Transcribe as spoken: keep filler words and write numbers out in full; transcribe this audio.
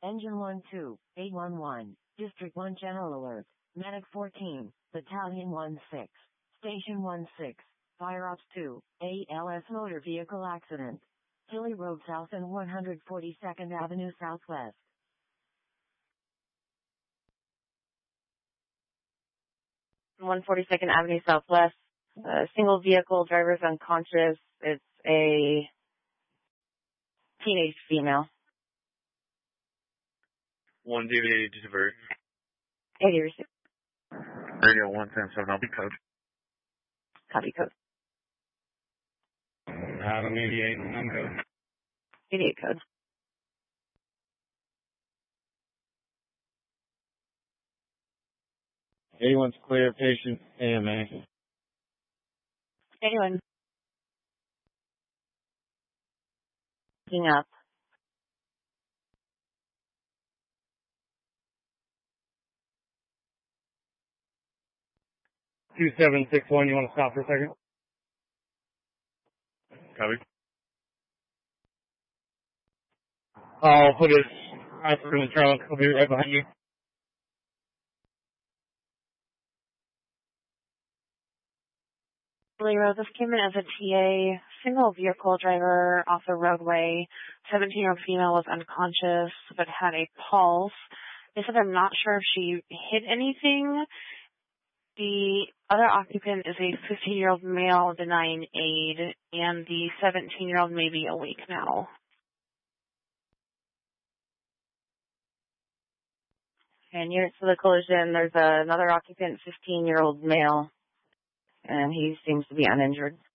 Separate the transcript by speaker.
Speaker 1: Engine one two, eight one one, District one General Alert, Medic fourteen, Battalion one six, Station one six, Fire Ops two, A L S Motor Vehicle Accident. Hilly Road South and one forty-second Avenue Southwest.
Speaker 2: one forty-second Avenue Southwest. Uh, single vehicle, driver's unconscious. It's a teenage female.
Speaker 3: one D V eighty to divert.
Speaker 2: eighty received.
Speaker 3: Radio one ten seven, I'll be code.
Speaker 2: Copy code.
Speaker 3: Adam eighty-eight, I'm code.
Speaker 2: eighty-eight code.
Speaker 3: eighty-one's clear, patient A M A.
Speaker 2: eighty-one. Picking up.
Speaker 3: two seven six one, you want to stop for a second? Copy. I'll put his iPhone in the trunk. I'll be right behind you.
Speaker 2: Hilly Road, this came in as a T A, single vehicle driver off the roadway. seventeen-year-old female was unconscious but had a pulse. They said they're not sure if she hit anything. The other occupant is a fifteen-year-old male denying aid, and the seventeen-year-old may be awake now. And near to the collision, there's another occupant, fifteen-year-old male, and he seems to be uninjured.